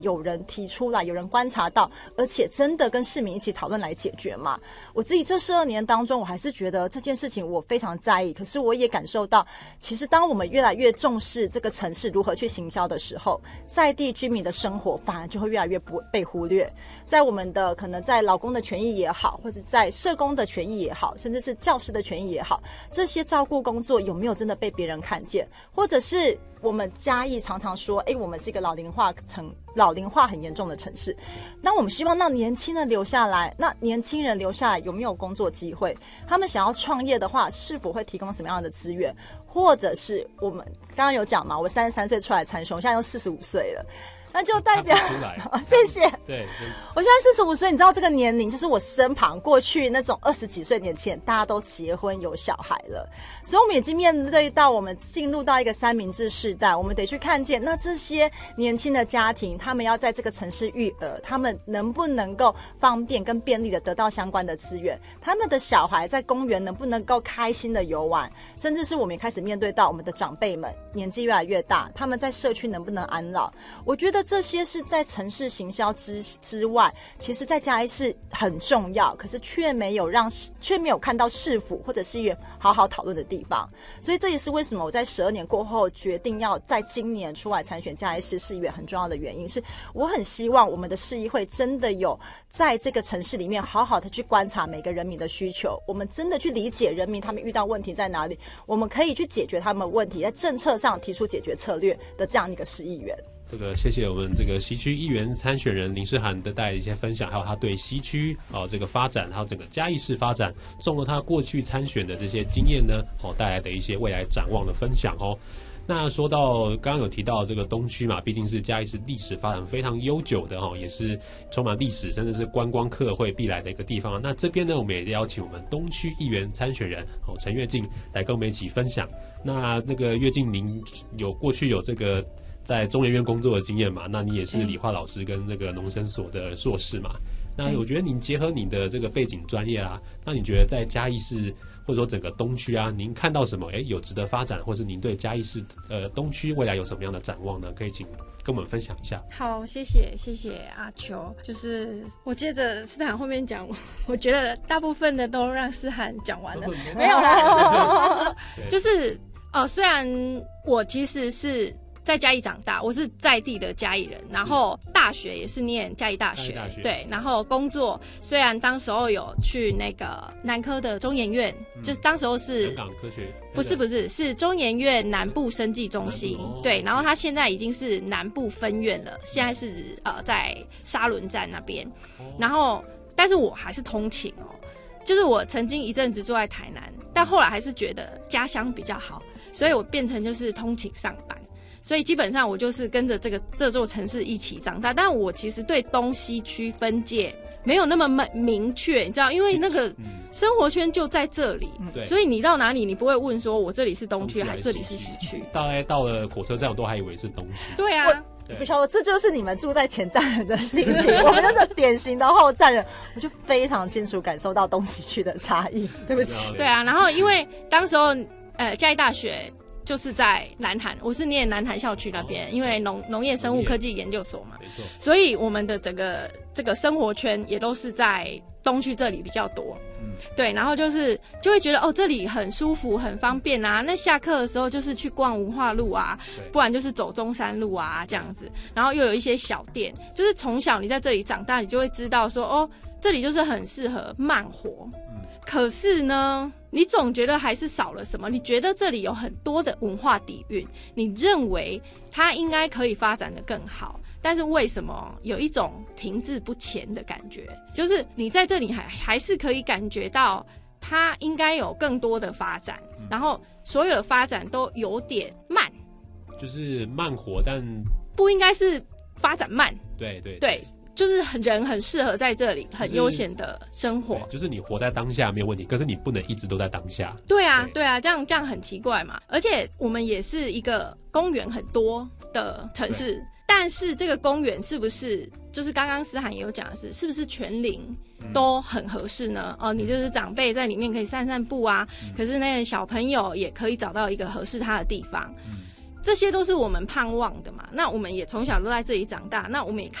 有人提出来，有人观察到，而且真的跟市民一起讨论来解决嘛。我自己这12年当中，我还是觉得这件事情我非常在意，可是我也感受到，其实当我们越来越重视这个城市如何去行销的时候，在地居民的生活反而就会越来越不被忽略。在我们的可能在劳工的权益也好，或者在社工的权益也好，甚至是教师的权益也好，这些照顾工作有没有真的被别人看见？或者是我们嘉义常常说，我们是一个老龄化很严重的城市，那我们希望让年轻人留下来，那年轻人留下来有没有工作机会？他们想要创业的话，是否会提供什么样的资源？或者是我们刚刚有讲嘛，我33岁出来参选，我现在又45岁了，那就代表出来谢谢。 对， 我现在45岁，你知道这个年龄就是我身旁过去那种20几岁年轻人，大家都结婚有小孩了，所以我们已经面对到我们进入到一个三明治世代，我们得去看见那这些年轻的家庭，他们要在这个城市育儿，他们能不能够方便跟便利的得到相关的资源？他们的小孩在公园能不能够开心的游玩？甚至是我们也开始面对到我们的长辈们年纪越来越大，他们在社区能不能安老？我觉得这些是在城市行销之外，其实在嘉义是很重要，可是却没有看到市府或者市议员好好讨论的地方。所以这也是为什么我在12年过后决定要在今年出来参选嘉义市市议员很重要的原因，是我很希望我们的市议会真的有在这个城市里面好好的去观察每个人民的需求，我们真的去理解人民他们遇到问题在哪里，我们可以去解决他们的问题，在政策上提出解决策略的这样一个市议员。 这个谢谢我们这个西区议员参选人林诗涵的带来一些分享，还有他对西区这个发展，还有整个嘉义市发展，综合他过去参选的这些经验呢，带来的一些未来展望的分享哦。那说到刚刚有提到这个东区嘛，毕竟是嘉义市历史发展非常悠久的也是充满历史，甚至是观光客会必来的一个地方。那这边呢，我们也邀请我们东区议员参选人陈跃进来跟我们一起分享。那个跃进，您过去有这个在中研院工作的经验嘛？那你也是理化老师跟那个农生所的硕士嘛？那我觉得您结合你的这个背景专业啊，那你觉得在嘉义市或者说整个东区啊，您看到什么有值得发展，或是您对嘉义市东区未来有什么样的展望呢？可以请跟我们分享一下。 好，谢谢阿秋。就是我接着思涵后面讲，我觉得大部分的都让思涵讲完了，没有啦。就是虽然我其实是在嘉义长大，我是在地的嘉义人，然后大学也是念嘉义大学，对，然后工作虽然当时候有去那个南科的中研院，就是当时候是香港科学， 不是是中研院南部生技中心，对，然后它现在已经是南部分院了，现在是在沙仑站那边，然后但是我还是通勤就是我曾经一阵子住在台南，但后来还是觉得家乡比较好，所以我变成就是通勤上班。所以基本上我就是跟着这座城市一起长大，但我其实对东西区分界没有那么明确，你知道，因为那个生活圈就在这里，所以你到哪里你不会问说我这里是东区还是这里是西区， 大概到了火车站我都还以为是东区。 对啊， 不晓得，这就是你们住在前站人的心情，我们就是典型的后站人，我就非常清楚感受到东西区的差异。对不起。 对啊，然后因为当时候嘉义大学就是在南坛，我是念南坛校区那边，因为农业生物科技研究所嘛，所以我们的整个这个生活圈也都是在东区这里比较多。对，然后就会觉得这里很舒服很方便啊，那下课的时候就是去逛文化路啊，不然就是走中山路啊这样子，然后又有一些小店，就是从小你在这里长大，你就会知道说这里就是很适合慢活。可是呢，你总觉得还是少了什么，你觉得这里有很多的文化底蕴，你认为它应该可以发展得更好，但是为什么有一种停滞不前的感觉，就是你在这里还是可以感觉到它应该有更多的发展，然后所有的发展都有点慢， 就是慢活，但不应该是发展慢。 对， 就是人很适合在这里很悠闲的生活， 就是你活在当下没有问题，可是你不能一直都在当下。 对啊，这样很奇怪嘛。而且我们也是一个公园很多的城市，但是这个公园是不是就是刚刚思涵也有讲的是不是全龄都很合适呢？你就是长辈在里面可以散散步啊，可是那个小朋友也可以找到一个合适他的地方。 这些都是我们盼望的嘛。那我们也从小都在这里长大，那我们也